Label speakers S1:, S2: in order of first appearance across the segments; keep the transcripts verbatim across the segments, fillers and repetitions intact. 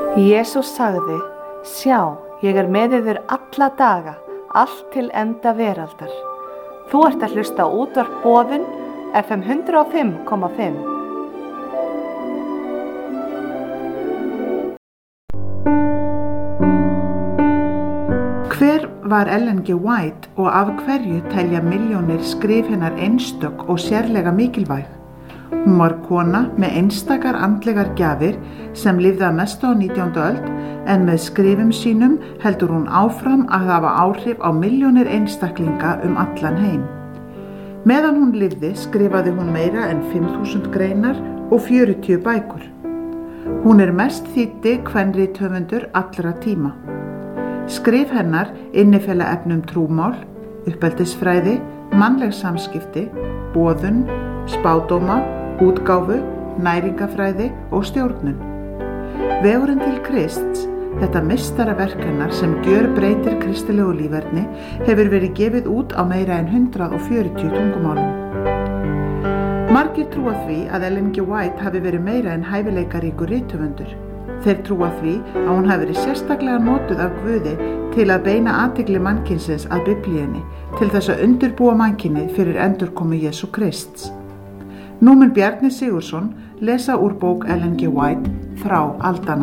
S1: Jesús sagði: Sjá, ég er með yður alla daga, allt til enda veraldar. Þú ert að hlusta á útvarp Boðun, F M hundrað og fimm komma fimm.
S2: Hver var Ellen G. White og af hverju telja milljónir skrif hennar einstök og sérlega mikilvæg? Hún var kona með einstakar andlegar gjafir sem lifði að mestu á nítjándu öld, en með skrifum sínum heldur hún áfram að hafa áhrif á milljónir einstaklinga um allan heim. Meðan hún lifði skrifaði hún meira en fimm þúsund greinar og fjörutíu bækur. Hún er mest þýddi kvenrithöfundur allra tíma. Skrif hennar innifela efnum trúmál, uppeldisfræði, mannleg samskipti, boðun, spádóma, útgáfu, næringafræði og stjórnun. Vegurinn til Krists, þetta meistaraverk hennar sem gjörbreytir kristilegu líferni, hefur verið gefið út á meira en hundrað og fjörutíu tungumálum. Margir trúa því að Ellen G. White hafi verið meira en hæfileikaríkur rithöfundur. Þeir trúa því að hún hafi verið sérstaklega notuð af Guði til að beina athygli mannkynsins að Biblíunni, til þess að undirbúa mannkynið fyrir endurkomu Jesú Krists. Nú mun Bjarni Sigurðsson lesa úr bók Ellen G. White, Þrá aldanna.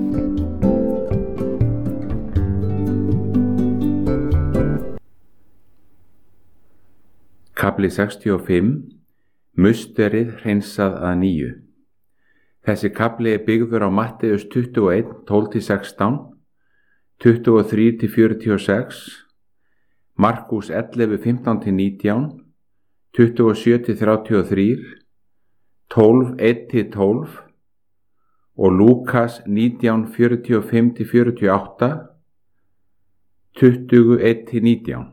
S3: Kafli sextíu og fimm. Musterið hreinsað að nýju. Þessi kafli er byggður á Matteus tuttugu og eitt, tólf til sextán, tuttugu og þrjú til fjörutíu og sex, Markús ellefu, fimmtán til nítján, tuttugu og sjö til þrjátíu og þrjú, tólf, eitt til tólf og Lúkas nítján, fjörutíu og fimm til fjörutíu og átta, tuttugu, eitt til nítján.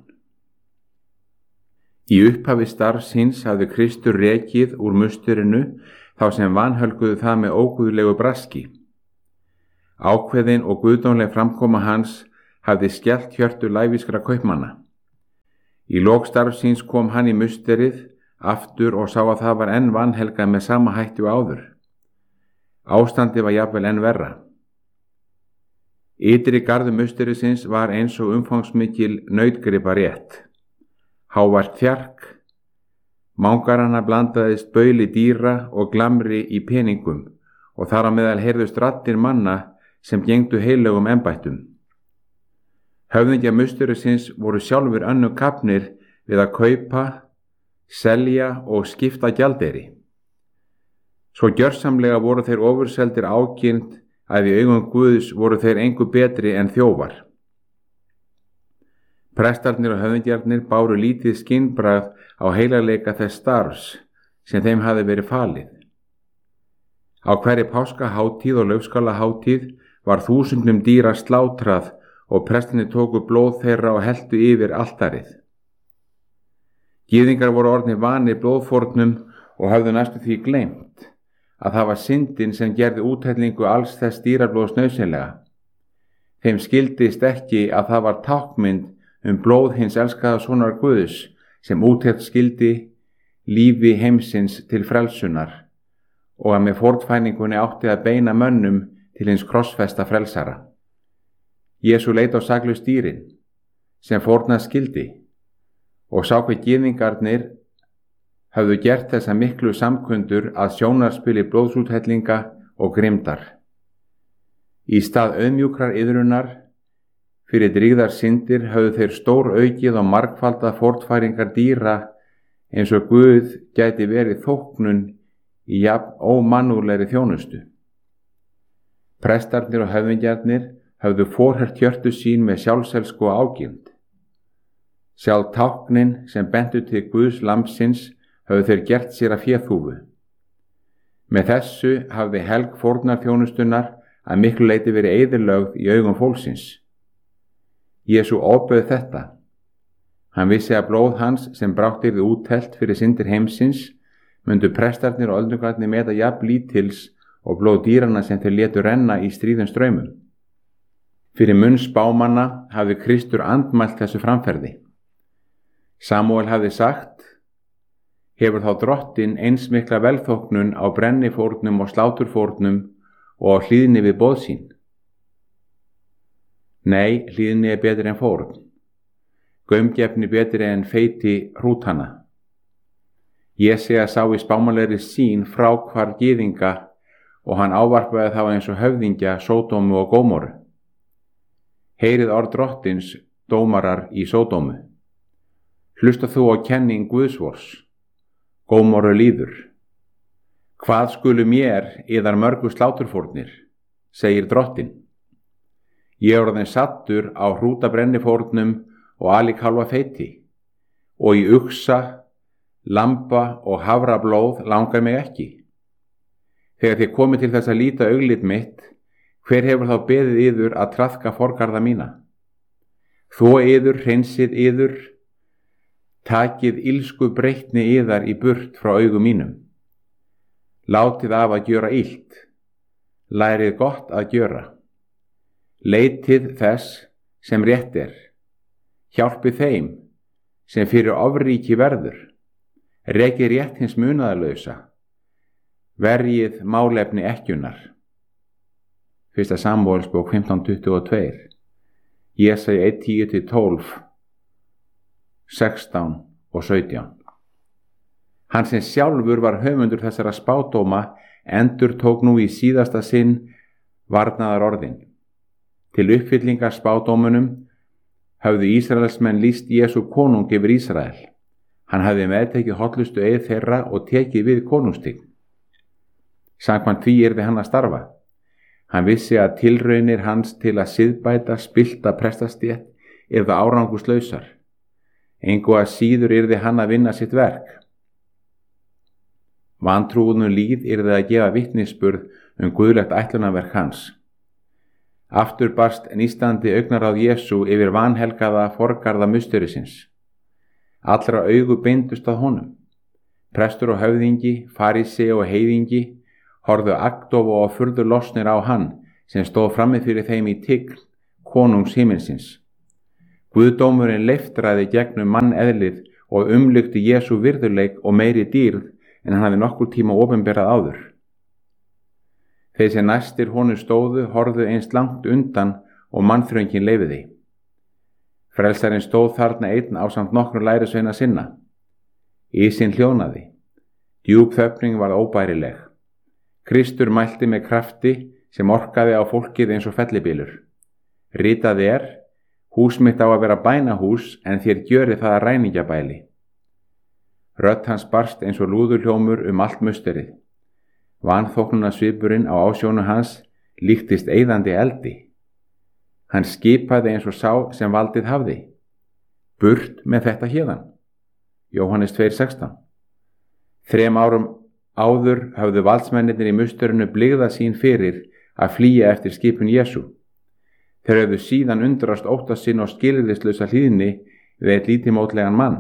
S3: Í upphafi starfs hins hafði Kristur rekið úr musterinu þá sem vanhölguðu það með óguðlegu braski. Ákveðin og guðdómleg framkoma hans hafði skellt hjörtu lævískra kaupmanna. Í lok starfs hins kom hann í musterið aftur og sá að það var enn vanhelgað með sama hætti og áður. Ástandið var jafnvel enn verra. Ytri garður musterisins var eins og umfangsmikil nautgripa rétt. Hávært þjark, mangaranna blandaðist bauli dýra og glamri í peningum og þar á meðal heyrðust raddir manna sem gengdu heilögum embættum. Höfðingjar musterisins voru sjálfur önnu kapnir við að kaupa, selja og skipta gjaldeyri. Svo gjörsamlega voru þeir ofurseldir ákynnt að í augum Guðs voru þeir engu betri en þjófar. Prestarnir og höfðingjarnir báru lítið skinnbragð á heilarleika þess starfs sem þeim hafði verið falið. Á hverri páskahátíð og laufskálahátíð var þúsundum dýra slátrað og prestarnir tóku blóð þeirra og helltu yfir altarið. Gyðingar voru orðnir vanir blóðfórnum og höfðu næstu því gleymt að það var syndin sem gerði úthellingu alls þess dýrablóðs nauðsynlega. Þeim skildist ekki að það var tákmynd um blóð hins elskaða sonar Guðs sem úthelt skildi lífi heimsins til frelsunar og að með fórnfæningunni átti að beina mönnum til hins krossfesta frelsara. Jesú leit á saklaus dýrin sem fórnað skildi og sá hve gyðingarnir höfðu gert þessa miklu samkundur að sjónarspili blóðsúthellinga og grimmdar. Í stað auðmjúkrar iðrunar fyrir drýgðar syndir höfðu þeir stór aukið og margfaldað fórnfæringar dýra eins og Guð gæti verið þóknun í jafn ómannúðlegri þjónustu. Prestarnir og höfðingjarnir höfðu forhert hjörtu sín með sjálfselsku og ágirnd. Sjálf táknin sem bentu til Guðs lambsins höfðu þeir gert sér að féþúfu. Með þessu hafði helg fórnarþjónustunnar að miklu leyti verið eyðilögð í augum fólksins. Jesú ofbauð þetta. Hann vissi að blóð hans sem brátt yrði úthelt fyrir syndir heimsins myndu prestarnir og öldungarnir meta jafn lítils og blóð dýranna sem þeir létu renna í stríðum straumum. Fyrir munn spámanna hafði Kristur andmælt þessu framferði. Samúel hafði sagt: Hefur þá drottinn eins mikla velþóknun á brennifórnum og sláturfórnum og á hlýðni við boð sín. Nei, hlýðni er betri en fórn, gaumgefni betri en feiti hrútana. Jesía sá í spámanlegri sýn fráhvarf gyðinga og hann ávarpaði þá eins og höfðingja Sódómu og Gómoru. Heyrið orð Drottins, dómarar í Sódómu. Hlusta þú á kenning Guðsvors, Gómoru líður. Hvað skulu mér yðar mörgu sláturfórnir, segir Drottin. Ég er orðinn sattur á hrútabrennifórnum og alikálfa feiti, og í uxa, lamba og hafrablóð langar mig ekki. Þegar þið komið til þess að líta auglit mitt, hver hefur þá beðið yður að traðka forgarða mína? Þó yður hreinsið yður, takið ilsku breytni yðar í burt frá augum mínum. Látið af að gjöra illt, lærið gott að gjöra. Leitið þess sem rétt er, hjálpið þeim sem fyrir ofríki verður, rekið rétt hins munaðarlausa, verjið málefni ekkjunar. Fyrsta Samúelsbók fimmtán tuttugu og tvö, Jesæja eitt tíu til tólf, sextán og sautján. Hann sem sjálfur var höfundur þessara spádóma endur tók nú í síðasta sinn varnaðar orðin. Til uppfyllingar spádómunum höfðu Ísraelsmenn lýst Jesú konung yfir Ísrael. Hann hafði meðtekið hollustu eið þeirra og tekið við konungstign. Samkvæmt því yrði hann að starfa. Hann vissi að tilraunir hans til að siðbæta spillta prestastétt yrði árangurslausar. Engu að síður yrði hann að vinna sitt verk. Vantrúinu líð yrði að gefa vitnisburð um guðlegt ætlunarverk hans. Aftur barst nístandi augnaráð Jesú yfir vanhelgaða forgarða musterisins. Allra augu beindust að honum. Prestur og höfðingi, farísi og heiðingi horfðu agndofa og furðu lostnir á hann sem stóð frammi fyrir þeim í tign konungs himinsins. Guðdómurinn leiftraði gegnum manneðlið og umlykti Jesú virðuleik og meiri dýrð en hann hafði nokkur tíma opinberað áður. Þeir sem næstir honum stóðu horfðu einst langt undan og mannþröngin leyfiði. Frelsarinn stóð þarna einn ásamt nokkrum lærisveina sinna. Ísinn hljónaði. Djúp þögnin var óbærileg. Kristur mælti með krafti sem orkaði á fólkið eins og fellibylur. Ritað er, hús mitt á að vera bænahús en þér gjörið það að ræningjabæli. Rödd hans barst eins og lúðurhljómur um allt musterið. Vanþóknunarsvipurinn á ásjónu hans líktist eyðandi eldi. Hann skipaði eins og sá sem valdið hafði. Burt með þetta héðan. Jóhannes tvö sextán. Þrem árum áður hafðu valdsmennirnir í musterinu blygðað sín fyrir að flýja eftir skipun Jesú. Þeir höfðu síðan undrast óttast sinn og skilyrðislausa hlýðni við eitt lítilmótlegan mann.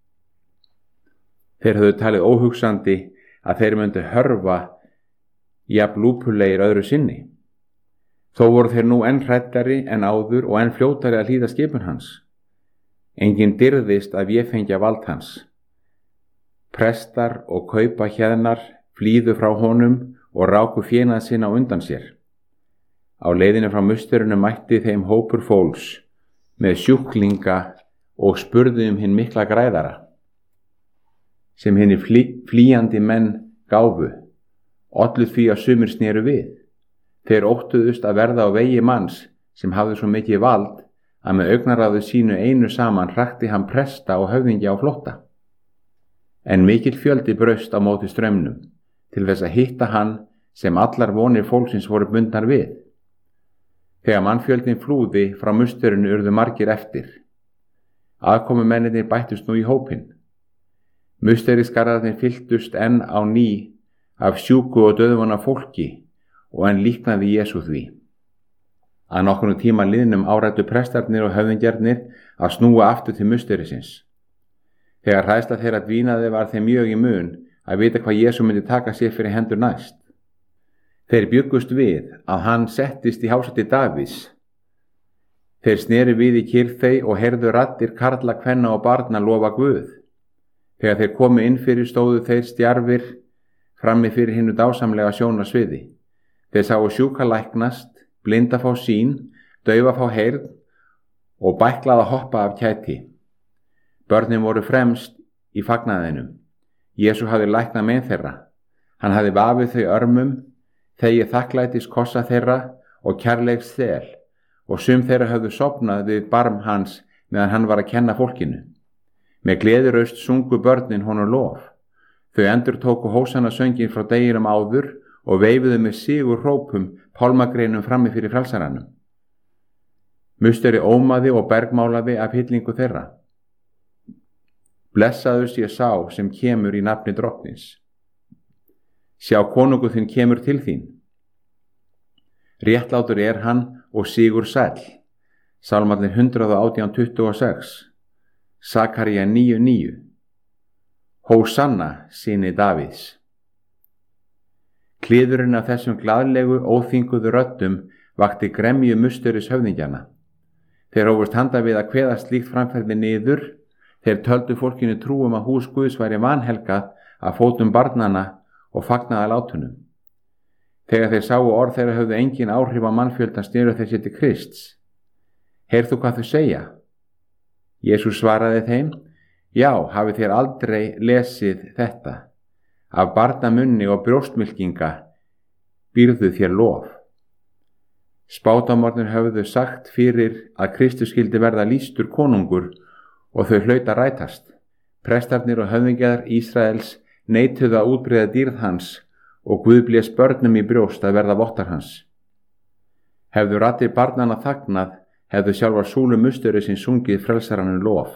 S3: Þeir höfðu talið óhugsandi að þeir myndu hörfa jafn lúpulegir öðru sinni. Þó voru þeir nú enn hræddari en áður og enn fljótari að hlýða skipun hans. Enginn dirðist að véfengja vald hans. Prestar og kaupa hérnar flýðu frá honum og ráku fénað sinna undan sér. Á leiðinu frá musterinu mætti þeim hópur fólks með sjúklinga og spurði um hinn mikla græðara, sem hinni flý, flýjandi menn gáfu, ollu því að sumir sneru við. Þeir óttuðust að verða á vegi manns sem hafði svo mikið vald að með augnaráðu sínu einu saman hrakti hann presta og höfðingja á flótta. En mikill fjöldi braust á móti straumnum til þess að hitta hann sem allar vonir fólksins voru bundnar við. Þegar mannfjöldin flúði frá musterinu urðu margir eftir. Aðkomumennirnir bættust nú í hópinn. Musteriskararnir fylltust enn á ný af sjúku og dauðvona fólki og enn líknaði Jesú því. Að nokkrum tíma liðnum árættu prestarnir og höfðingjarnir að snúa aftur til musterisins. Þegar hræðsla þeirra dvínaði var þeim mjög í mun að vita hvað Jesú myndi taka sér fyrir hendur næst. Þeir bjuggust við að hann settist í hásæti Davíðs. Þeir sneri við í kyrrþey og heyrðu raddir karla, kvenna og barna lofa Guð. Þegar þeir komu inn fyrir stóðu þeir stjarfir frammi fyrir hinnu dásamlega sjónarsviði. Þeir sáu sjúka læknast, blinda fá sýn, daufa fá heyrn og bæklað að hoppa af kæti. Börnin voru fremst í fagnaðinum. Jesú hafði læknað mein þeirra. Hann hafði vafið þau örmum, þegið þakklætis kossa þeirra og kærleiks þel, og sum þeirra höfðu sofnað við barm hans meðan hann var að kenna fólkinu. Með gleðiraust sungu börnin honum lof. Þau endurtóku hósanna söngin frá deginum áður og veifuðu með sigur hrópum pálmagreinum frammi fyrir frelsaranum. Musteri ómaði og bergmálaði af hillingu þeirra. Blessaður sé sá sem kemur í nafni drottins. Sjá, konungur þinn kemur til þín. Réttlátur er hann og sigur sæll. Sálmarnir hundrað og átján tuttugu og sex. Sakaría níu níu. Hósanna, syni Davíðs. Kliðurinn af þessum glaðlegu, óþvinguðu röddum vakti gremju musteris höfðingjana. Þeir hófust handa við að kveða slíkt framferði niður. Þeir töldu fólkinu trúum að hús Guðs væri vanhelgað af fótum barnanna og fagnaði látunum. Þegar þeir sáu orð þeirra höfðu engin áhrif á mannfjöldan sneru þeir sér til Krists. Heyrð þú hvað þau segja? Jesús svaraði þeim: Já, hafið þér aldrei lesið þetta? Af barnamunni og brjóstmylkinga býrðu þér lof. Spádómarnir höfðu sagt fyrir að Kristus skyldi verða lýstur konungur og þau hlaut að rætast. Prestarnir og höfðingjar Ísraels neituðu að útbreiða dýrð hans og Guð blés börnum í brjóst að verða vottar hans. Hefðu raddir barnanna þagnað, hefðu sjálfar súlu musteri sem sungið frelsaranum lof.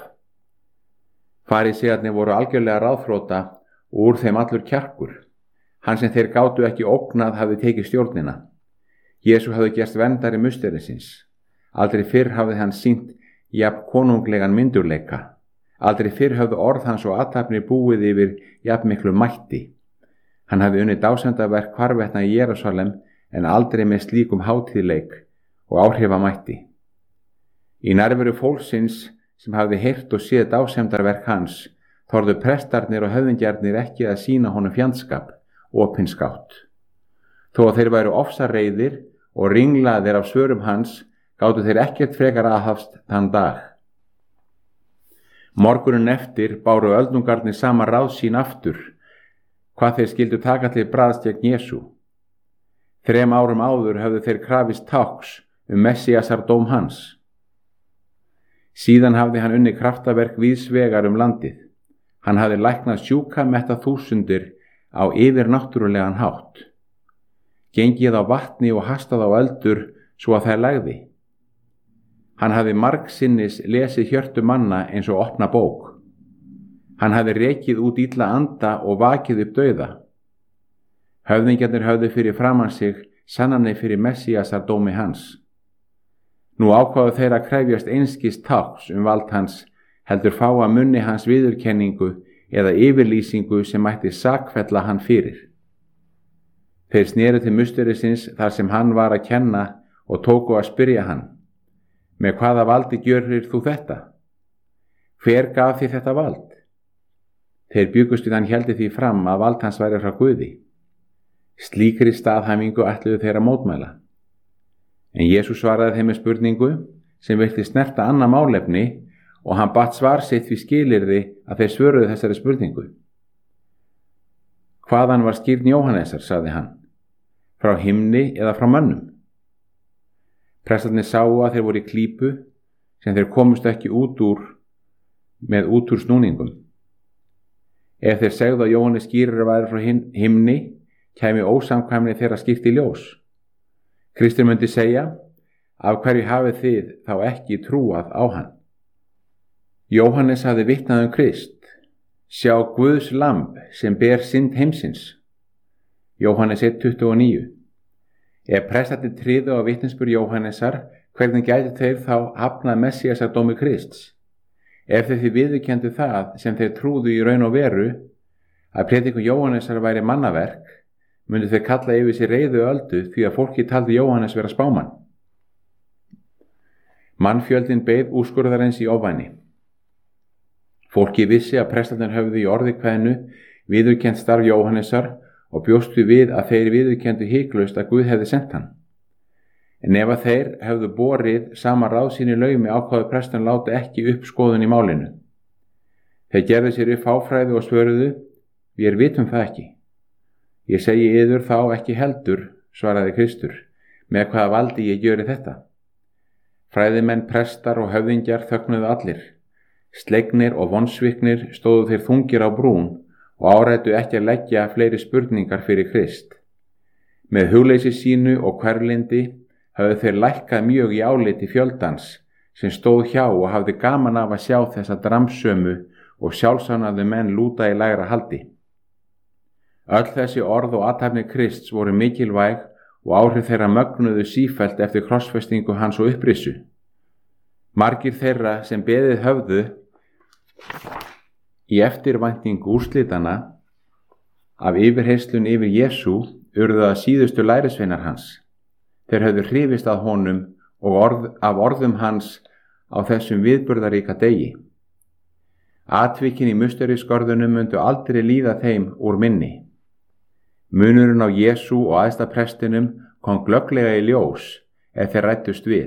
S3: Farísearnir voru algjörlega ráðþrota og úr þeim allur kjarkur. Hann sem þeir gátu ekki ógnað hafði tekið stjórnina. Jesú hafði gerst verndari musterisins. Aldrei fyrr hafði hann sýnt jafn konunglegan myndurleika. Aldrei fyrr hafði orð hans og athafnir búið yfir jafn miklu mætti. Hann hafði unnið dásemdaverk hvarvetna í Jerúsalem en aldrei með slíkum hátíðleik og áhrifamætti. Í nærveru fólksins sem hafði heyrt og séð dásemdarverk hans þorðu prestarnir og höfðingjarnir ekki að sýna honum fjandskap og opinskátt. Þó að þeir væru ofsareiðir og ringlaðir af svörum hans gátu þeir ekkert frekar aðhafst þann dag. Morguninn eftir báru öldungarnir sama ráð sín aftur, hvað þeir skildu taka til bragðs gegn Jesú. Þrem árum áður höfðu þeir krafist tákns um Messíasar dóm hans. Síðan hafði hann unnið kraftaverk víðsvegar um landið. Hann hafði læknað sjúka metta þúsundir á yfirnáttúrulegan hátt. Gengið á vatni og hastað á eldur svo að þær lægði. Hann hafði margsinnis lesið hjörtu manna eins og opna bók. Hann hafði rekið út illa anda og vakið upp dauða. Höfðingjarnir höfðu fyrir framan sig sannanir fyrir Messíasar dómi hans. Nú ákváðu þeir að krefjast einskis tákns um vald hans, heldur fá að munni hans viðurkenningu eða yfirlýsingu sem mætti sakfella hann fyrir. Þeir sneru til musterisins þar sem hann var að kenna og tóku að spyrja hann: Með hvaða valdi gjörir þú þetta? Hver gaf þér þetta vald? Þeir bjugust við hann héldi því fram að vald hans væri frá Guði. Slíkri staðhæfingu ætluðu þeir að mótmæla. En Jesús svaraði þeim með spurningu sem vilti snerta annað málefni og hann batt svar sitt við skilyrði að þeir svöruðu þessari spurningu. Hvaðan var skírn Jóhannesar, sagði hann, frá himni eða frá mönnum? Prestarnir sáu að þeir voru í klípu sem þeir komust ekki út úr með út úr snúningum. Ef þeir segðu að Jóhannes skýrari væri frá himni, kæmi ósamkvæmni þeirra skýrt í ljós. Kristur myndi segja: Af hverju hafið þið þá ekki trúað á hann? Jóhannes hafði vitnað um Krist: Sjá Guðs lamb sem ber synd heimsins. Jóhannes eitt tuttugu og níu. Ef prestarnir tryðu á vitnisburð Jóhannesar, hvernig gætu þeir þá hafnað Messíasar dómi Krists? Ef þeir því viðurkenndu það sem þeir trúðu í raun og veru, að predikun Jóhannesar væri mannaverk, myndu þeir kalla yfir sér reiðu öldu því að fólki taldi Jóhannes vera spámann. Mannfjöldin beið úrskurðarins í ofvæni. Fólki vissi að prestarnir höfðu í orðikvæðinu viðurkennt starf Jóhannesar og bjóstu við að þeir viðurkenndu hiklaust að Guð hefði sent hann. En ef að þeir hefðu borið sama ráð sín í laumi ákváðu presturinn láta ekki upp skoðun í málinu. Þeir gerðu sér upp fáfræði og svöruðu: Vér vitum það ekki. Ég segi yður þá ekki heldur, svaraði Kristur, með hvaða valdi ég gjöri þetta. Fræðimenn, prestar og höfðingjar þögnuðu allir. Slegnir og vonsviknir stóðu þeir þungir á brún og áræddu ekki að leggja fleiri spurningar fyrir Krist. Með hugleysi sínu og hverlindi höfðu þeir lækkað mjög í áliti fjöldans sem stóð hjá og hafði gaman af að sjá þessa dramsömu og sjálfsánadu menn lúta í lægra haldi. Öll þessi orð og athafnir Krists voru mikilvæg og áhrif þeirra mögnuðu sífellt eftir krossfestingu hans og upprissu. Margir þeirra sem beðið höfðu í eftirvæntingu úrslitana af yfirheyslun yfir Jesú urðu að síðustu lærisveinar hans. Þeir höfðu hrifist að honum og orð, af orðum hans á þessum viðburðaríka degi. Atvikin í musteriskorðunum myndu aldrei líða þeim úr minni. Munurinn á Jesú og æðsta prestinum kom glögglega í ljós ef þeir ræddust við.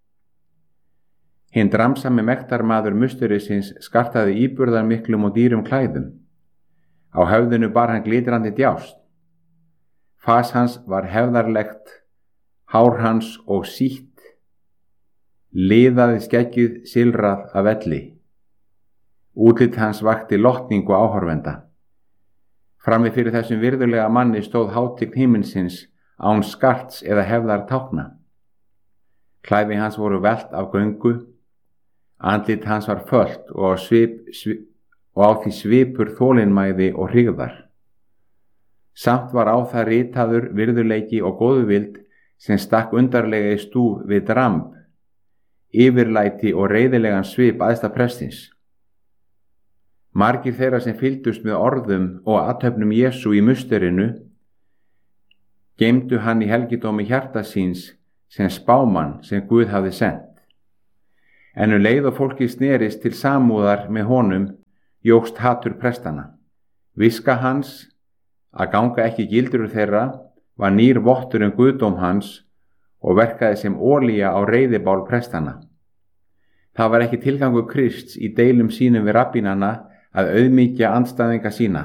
S3: Hinn dramsami mektarmaður musterisins skartaði íburðarmiklum og dýrum klæðum. Á höfðinu bar hann glitrandi djást. Fas hans var hefðarlegt, hár hans og sítt, liðaði skeggið silrað af velli. Útlit hans vakti lotningu áhorfenda. Frammi fyrir þessum virðulega manni stóð hátign himinsins án skarts eða hefðar tákna. Klæði hans voru velt af göngu, andlit hans var fölt og á, svip, svip, og á því svipur þolinmæði og hryggðar. Samt var á það ritaður virðuleiki og góðvild sem stakk undarlega í stúf við dramb, yfirlæti og reiðilegan svip æðsta prestins. Margir þeirra sem fylgdust með orðum og athöfnum Jesú í musterinu geymdu hann í helgidómi hjarta síns sem spámann sem Guð hafði sent. En um leið og fólki snerist til samúðar með honum jókst hatur prestana. Viska hans að ganga ekki gildur þeirra var nýr vottur um guðdóm hans og verkaði sem olía á reiðibál prestana. Það var ekki tilgangur Krists í deilum sínum við rabbínana að auðmýkja andstæðinga sína.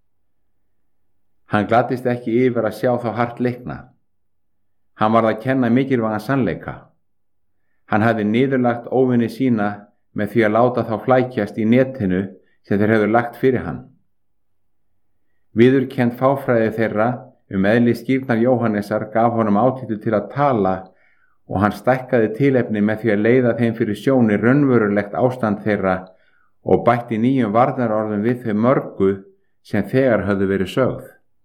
S3: Hann gladdist ekki yfir að sjá þá hart leikna. Hann varð að kenna mikilvægan sannleika. Hann hafði niðurlagt óvinni sína með því að láta þá flækjast í netinu sem þeir hefðu lagt fyrir hann. Viðurkennd fáfræði þeirra um eðli skírnar Jóhannesar gaf honum átítu til að tala og hann stækkaði tilefni með því að leiða þeim fyrir sjóni raunverulegt ástand þeirra og bætti nýjum varnarorðum við þau mörgu sem þegar höfðu verið sögð.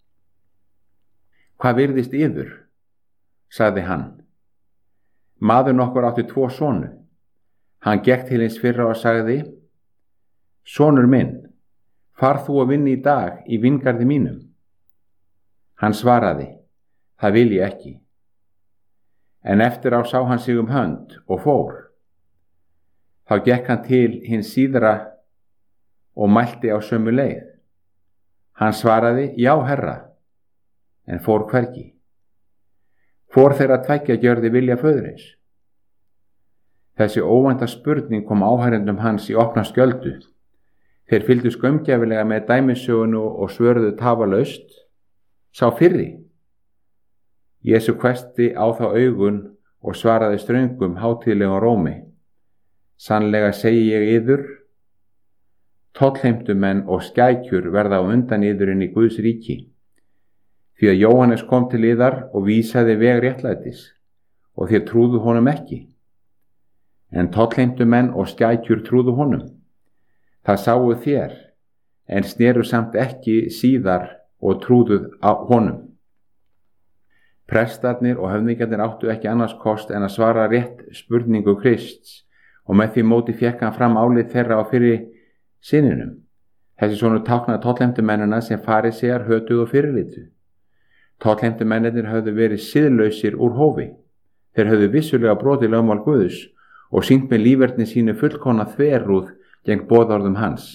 S3: Hvað virðist yður? Sagði hann. Maður nokkur átti tvo sonu. Hann gekk til hins fyrra og sagði: Sonur minn, far þú að vinna í dag í vingarði mínum. Hann svaraði: Það vil ég ekki. En eftir á sá hann sig um hönd og fór. Þá gekk hann til hins síðra og mælti á sömu leið. Hann svaraði: Já, herra, en fór hvergi. Fór þeirra tveggja gjörði vilja föðurins. Þessi óvænta spurning kom áhærendum hans í opna skjöldu. Þeir fylgdu skömmgjafilega með dæmisögunu og svörðu tafalaust: Sá fyrri. Jesú hvessti á þá augun og svaraði ströngum hátíðlegum rómi: Sannlega segi ég yður, tollheimtumenn og skækjur verða á undan yður inn í Guðs ríki. Því að Jóhannes kom til yðar og vísaði veg réttlætis, og þér trúðu honum ekki. En tollheimtumenn og skækjur trúðu honum. Það sáu þér, en sneru samt ekki síðar og trúðuð á honum. Prestarnir og höfðingjarnir áttu ekki annars kost en að svara rétt spurningu Krists, og með því móti fékk hann fram álit þeirra á fyrir syninum. Þessi sonur táknaði tollheimtumennina sem farísear hötuðu og fyrirlitu. Tollheimtumennirnir höfðu verið siðlausir úr hófi. Þeir höfðu vissulega brotið lögmál Guðs og sýnt með líferni sínu fullkomna þverrúð gegn boðorðum hans.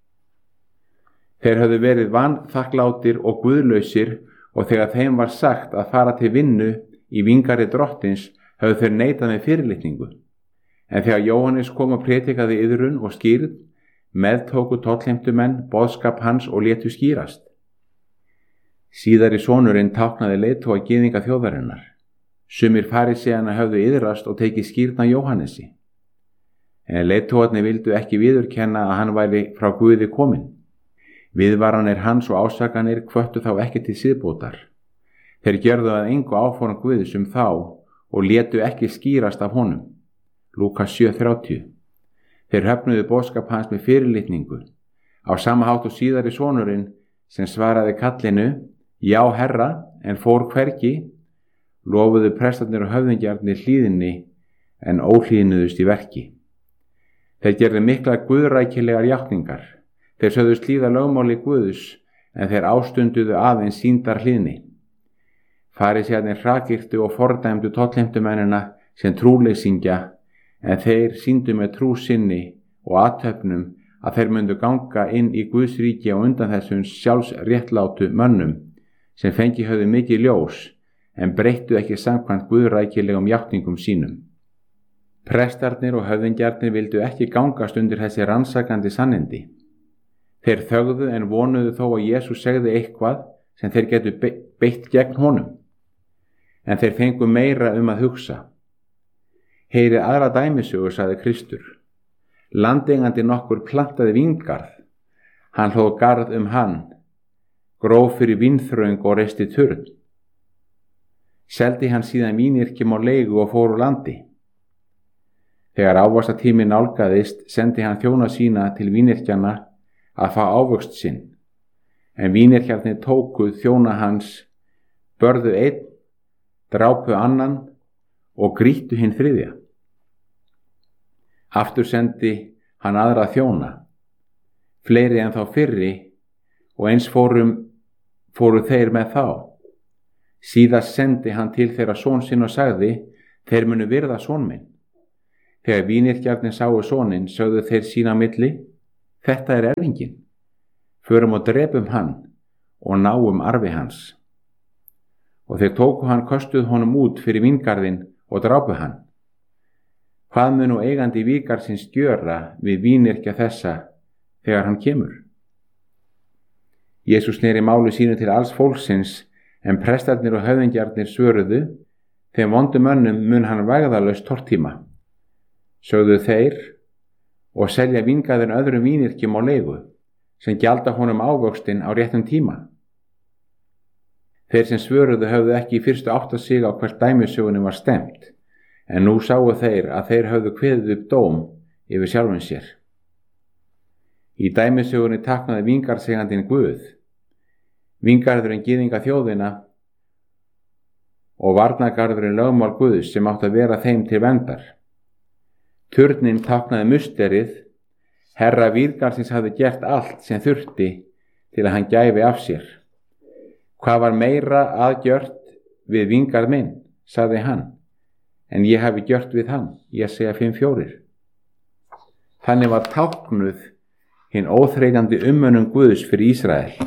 S3: Þeir höfðu verið vanþakklátir og guðlausir, og þegar þeim var sagt að fara til vinnu í vingari drottins höfðu þeir neitað með fyrirlitningu. En þegar Jóhannes kom og prétikaði iðrun og skýrð, meðtóku tollheimtumenn boðskap hans og létu skýrast. Síðari sonurinn táknaði leiðtoga gyðinga þjóðarinnar. Sumir faríseanna höfðu iðrast og tekið skýrna Jóhannesi. En leiðtogarnir vildu ekki viðurkenna að hann væri frá Guði kominn. Viðvaranir hans og ásakanir hvöttu þá ekki til siðbótar. Þeir gerðu að engu áform Guðs um þá og létu ekki skýrast af honum. Lúkas sjö þrjátíu. Þeir höfnuðu boðskap hans með fyrirlitningu. Á sama hátt og síðari sonurinn sem svaraði kallinu, já herra, en fór hvergi, lofuðu prestarnir og höfðingjarnir hlýðinni en óhlýðnuðust í verki. Þeir gerðu miklar guðrækilegar játningar. Þeir sögðust hlýða lögmáli Guðs en þeir ástunduðu aðeins sýndar hlýðni. Farísearnir hrakyrtu og fordæmdu tollheimtumennina sem trúleysingja en þeir sýndu með trú sinni og athöfnum að þeir myndu ganga inn í Guðs ríki á undan þessum sjálfsréttlátu mönnum sem fengi höfðu mikið ljós en breyttu ekki samkvæmt guðrækilegum játningum sínum. Prestarnir og höfðingjarnir vildu ekki gangast undir þessi rannsakandi sannindi. Þeir þögðu en vonuðu þó að Jesús segði eitthvað sem þeir getu beitt gegn honum. En þeir fengu meira um að hugsa. Heyrið aðra dæmisögu, sagði Kristur. Landeigandi nokkur plantaði víngarð. Hann hlóð garð um hann, gróf fyrir vínþröng og reisti turn. Seldi hann síðan vínyrkjum á leigu og fór úr landi. Þegar ávaxtatími nálgaðist, sendi hann þjóna sína til vínyrkjana að fá ávöxt sinn. En vínyrkjarnir tóku þjóna hans, börðu einn, drápu annan og grýttu hinn þriðja. Aftur sendi hann aðra þjóna, fleiri en þá fyrri, og eins fórum, fóru þeir með þá. Síðast sendi hann til þeirra son sinn og sagði, þeir munu virða son minn. Þegar vínyrkjarnir sáu soninn, sögðu þeir sína milli, þetta er erfinginn. Förum og drepum hann og náum arfi hans. Og þeir tóku hann, köstuð honum út fyrir víngarðinn og drápu hann. Hvað mun nú eigandi vígarðsins gjöra við vínyrkja þessa þegar hann kemur? Jesús sneri máli sínu til alls fólksins, en prestarnir og höfðingjarnir svöruðu, þeim vondum mönnum mun hann vægðalaust tortíma. Sögðu þeir og selja víngarðinn öðrum vínyrkjum á leigu, sem gjalda honum ávöxtinn á réttum tíma. Þeir sem svöruðu höfðu ekki í fyrstu átta sig á hvert dæmisögunni var stemt, en nú sáu þeir að þeir höfðu kveðið upp dóm yfir sjálfum sér. Í dæmisögunni táknaði víngarðseigandinn Guð, víngarðurinn gyðinga þjóðina og varnargarðurinn lögmál Guðs sem átti að vera þeim til verndar. Turninn táknaði musterið, herra víngarðsins hafði gert allt sem þurfti til að hann gæfi af sér. Hvað var meira aðgjört við víngarð minn, sagði hann, en ég hafi gjört við hann, ég segja fimm fjórir. Þannig var táknuð hinn óþreytandi umönnun Guðs fyrir Ísrael.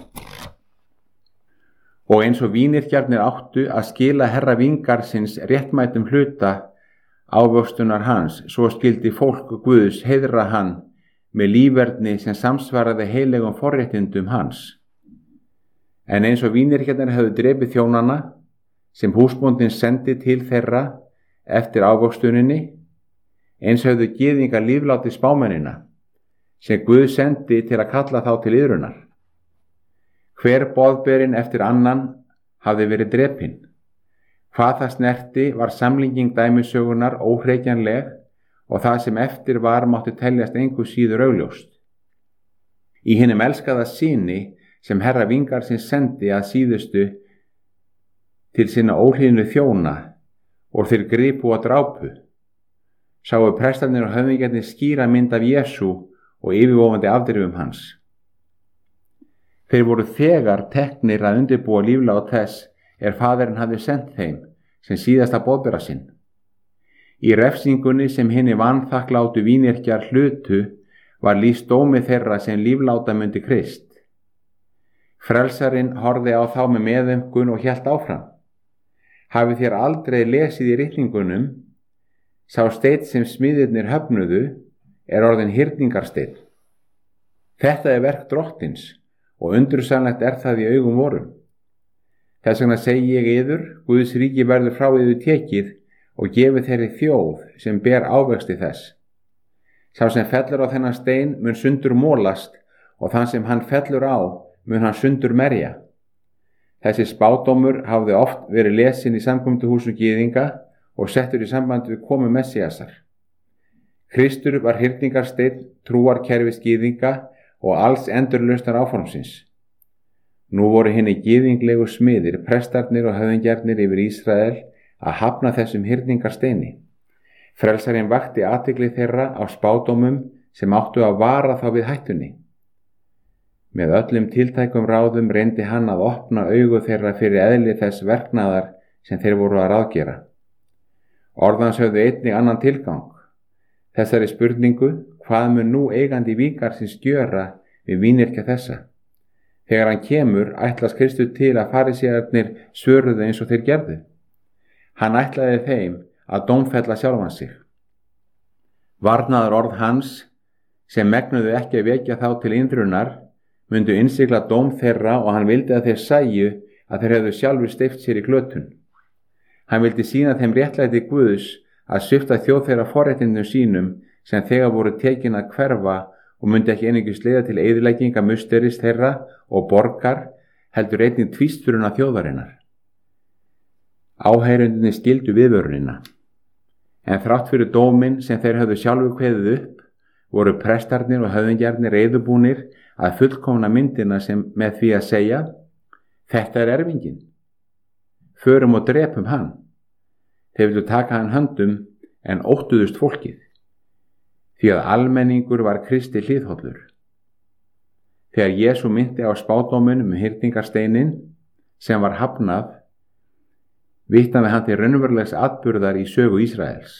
S3: Og eins og vínyrkjarnir áttu að skila herra víngarðsins réttmætum hluta ávöxtunar hans, svo skildi fólk Guðs heiðra hann með lífverðni sem samsvaraði heilegum forréttindum hans. En eins og vínyrkjarnir höfðu drepið þjónana sem húsbóndinn sendi til þeirra eftir ávöxtuninni, eins höfðu gyðingar lífláti spámennina sem Guð sendi til að kalla þá til iðrunar. Hver boðberinn eftir annan hafði verið drepinn. Hvað það snerti var samlinging dæmisögunar óhreykjanleg og það sem eftir var mátti teljast engu síður augljóst. Í hinum elskaða syni sem herra víngarðsins sendi að síðustu til sinna óhlýðnu þjóna og þeir gripu og drápu, sáu prestarnir og höfðingjarnir skýra mynd af Jesú og yfirvofandi afdrifum hans. Þeir voru þegar teknir að undirbúa líflát þess er faðirinn hafði sendt þeim sem síðasta boðbera sinn. Í refsingunni sem hinni vanþakklátu vínyrkjar hlutu var lýst dómi þeirra sem lífláta myndi Krist. Frelsarinn horfði á þá með meðaumkun og hélt áfram. Hafið þér aldrei lesið í ritningunum, sá steinn sem smiðirnir höfnuðu er orðin hyrningarsteinn. Þetta er verk Drottins og undursamlegt er það í augum vorum. Þess vegna segi ég yður, Guðs ríki verður frá yður tekið og gefið þeirri þjóð sem ber ávexti þess. Sá sem fellur á þennan stein mun sundur mólast og þann sem hann fellur á mun hann sundur merja. Þessi spádómur hafði oft verið lesin í samkomuhúsum gyðinga og settur í samband við komu Messíasar. Kristur var hyrningarsteinn trúarkerfis gyðinga og alls endurlausnar áformsins. Nú voru hinni gyðinglegu smiðir, prestarnir og höfðingjarnir yfir Ísrael að hafna þessum hyrningarsteini. Frelsarinn vakti athygli þeirra á spádómum sem áttu að vara þá við hættunni. Með öllum tiltækum ráðum reyndi hann að opna augu þeirra fyrir eðli þess verknaðar sem þeir voru að ráðgera. Orðans höfðu einnig annan tilgang. Þessari spurningu, hvað mun nú eigandi víkarsins gjöra við vínyrkja þessa? Þegar hann kemur, ætlast Kristur til að farísearnir svöruðu eins og þeir gerðu. Hann ætlaði þeim að dómfella sjálfan sig. Varnaður orð hans, sem megnuðu ekki að vekja þá til indrunar, myndu innsigla dóm þeirra og hann vildi að þeir sæju að þeir hefðu sjálfur steypt sér í glötun. Hann vildi sýna þeim réttlæti Guðs að svipta þjóð þeirra forréttindum sínum sem þegar voru tekin að hverfa og myndi ekki einungis leiða til eyðilegginga musteris þeirra og borgar, heldur einnig tvísturinn af þjóðarinnar. Áheyrendurnir skildu viðvörunina, en þrátt fyrir dóminn sem þeir höfðu sjálfur kveðið upp, voru prestarnir og höfðingjarnir reiðubúnir að fullkomna myndina sem með því að segja, þetta er erfinginn. Förum og drepum hann. Þeir vildu taka hann höndum en óttuðust fólkið, því að almenningur var Kristi hliðhollur. Þegar Jesú myndi á spádómun um hyrningarsteinin sem var hafnað, vitnaði hann til raunverulegs atburðar í sögu Ísraels.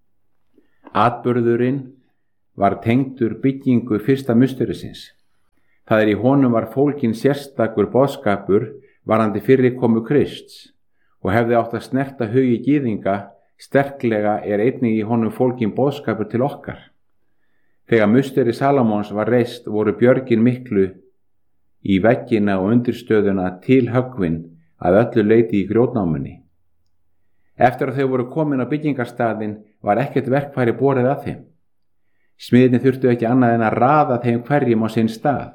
S3: Atburðurinn var tengdur byggingu fyrsta musterisins. Það er í honum var fólkin sérstakur boðskapur varandi fyrri komu Krists og hefði átt að snerta hugi gyðinga, sterklega er einnig í honum fólkin boðskapur til okkar. Þegar musteri Salomons var reist voru björgin miklu í veggina og undirstöðuna til höggvin að öllu leyti í grjótnámunni. Eftir að þau voru komin á byggingarstaðinn var ekkert verkfæri borið að þeim. Smiðirnir þurftu ekki annað en að raða þeim hverjum á sinn stað.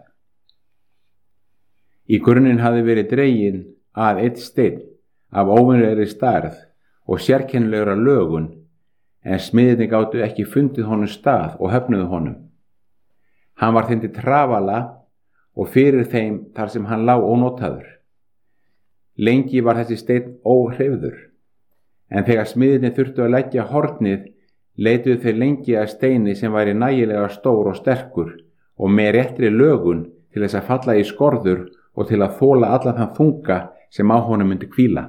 S3: Í grunninn hafði verið dregin að einn steinn af óvenjulegri stærð og sérkennilegra lögun, en smiðirnir gátu ekki fundið honum stað og höfnuðu honum. Hann var þeim til trafala og fyrir þeim þar sem hann lá ónotaður. Lengi var þessi steinn óhreyfður, en þegar smiðirnir þurftu að leggja hornið, leituðu þeir lengi að steini sem væri nægilega stór og sterkur og með réttri lögun til þess að falla í skorður og til að þola allan þann þunga sem á honum myndi hvíla.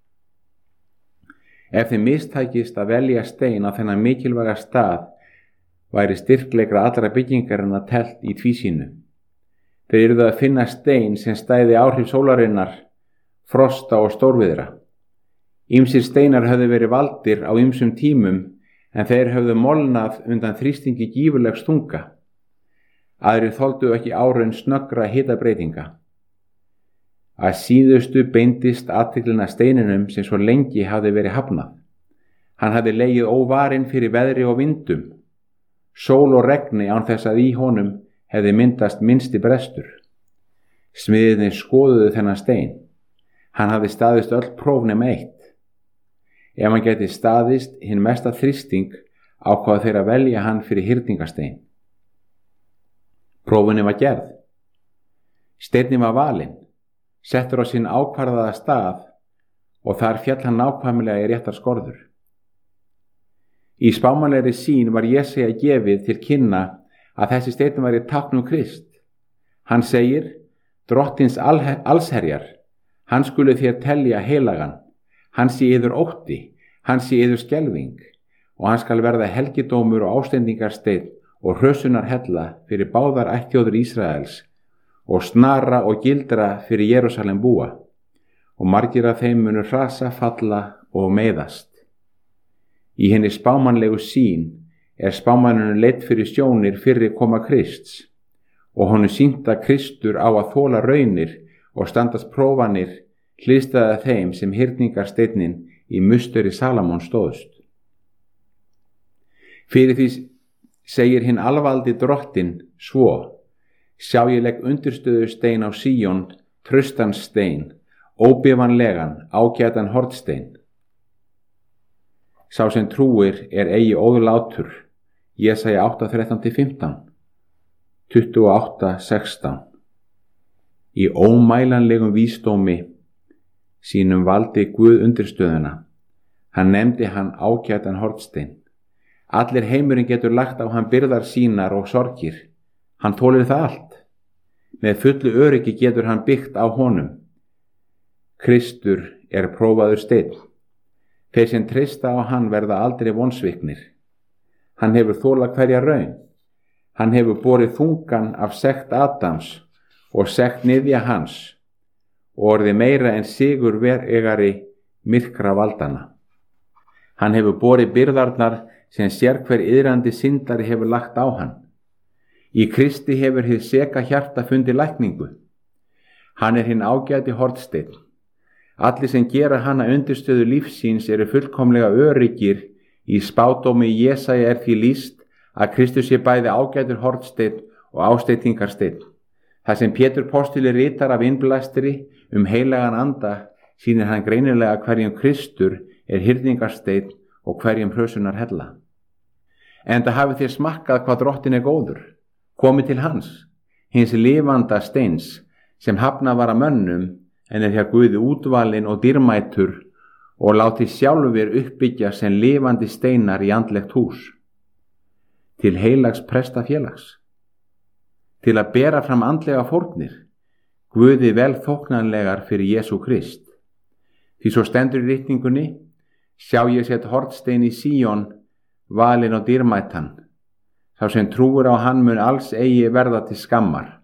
S3: Ef þeim mistækist að velja stein á þennan mikilvæga stað, væri styrklegra allra byggingarinnar telt í tvísýnu. Þeir yrðu að finna stein sem stæði áhrif sólarinnar, frosta og stórviðra. Ýmsir steinar höfðu verið valdir á ýmsum tímum, en þeir höfðu molnað undan þrýstingi gífurlegs þunga. Aðrir þoldu ekki áraun snöggra hitabreytinga. Að síðustu beindist athyglin að steininum sem svo lengi hafði verið hafnað. Hann hafði legið óvarinn fyrir veðri og vindum, sól og regni án þess að í honum hefði myndast minnsti brestur. Smiðirnir skoðuðu þennan stein. Hann hafði staðist öll próf nema eitt. Ef hann geti staðist hinn mesta þrýsting, ákváðu þeir að velja hann fyrir hyrningarstein. Prófunni var gerð. Steinninn var valinn, settur á sinn ákvarðaða stað og þar féll hann nákvæmlega í réttar skorður. Í spámanlegri sýn var Jesaja gefið til kynna að þessi steinn væri tákn um Krist. Hann segir, Drottins allsherjar, hann skuli þér telja heilagan, hann sé yður ótti, hann sé yður skelfing og hann skal verða helgidómur og ástendingarsteinn og hrösunar hella fyrir báðar ættþjóðir Ísraels og snara og gildra fyrir Jerúsalem búa og margir af þeim munu hrasa, falla og meiðast. Í henni spámanlegu sýn er spámaninu leitt fyrir sjónir fyrri koma Krists og honum sýnt að Kristur á að þola raunir og standast prófanir hliðstæða þeim sem hyrningarsteinninn í musteri Salamón stóðst. Fyrir því segir hinn alvaldi drottinn svo: sjá ég legg undirstöðustein á Síón, traustan stein, óbifanlegan, ágætan hornstein. Sá sem trúir er eigi óðlátur. Jesaja átta þrettán til fimmtán, tuttugu og átta sextán. Í ómælanlegum vísdómi sínum valdi Guð undirstöðuna. Hann nefndi hann ágætan hornstein. Allir heimurinn getur lagt á hann byrðar sínar og sorgir. Hann þolir það allt. Með fullu öryggi getur hann byggt á honum. Kristur er prófaður steinn. Þeir sem treysta á hann verða aldrei vonsviknir. Hann hefur þolað hverja raun. Hann hefur borið þungan af sekt Adams og sekt niðja hans og orðið meira en sigur veregari myrkra valdana. Hann hefur borið byrðarnar sem sérhver iðrandi syndari hefur lagt á hann. Í Kristi hefur hið seka hjarta fundi lækningu. Hann er hinn ágæti hornsteinn. Allir sem gera hana undirstöðu lífsins eru fullkomlega öryggir. Í spádómi Jesaja er því lýst að Kristus sé bæði ágætur hornsteinn og ásteytingarsteinn. Það sem Pétur postuli ritar af innblæstri um heilagan anda sýnir hann greinilega hverjum Kristur er hyrningarsteinn og hverjum hrösunar hella. Enda hafið þér smakkað hvað drottin er góður. Komið til hans, hins lifanda steins, sem hafnað var að mönnum, en er hjá Guði útvalinn og dýrmætur og látið sjálfur uppbyggja sem lifandi steinar í andlegt hús. Til heilags prestafélags. Til að bera fram andlega fórnir, Guði vel þóknanlegar fyrir Jesú Krist. Því svo stendur í ritningunni: sjá ég sett hornstein í Síón, valinn og dýrmætan. Sá sem trúir á hann mun alls eigi verða til skammar.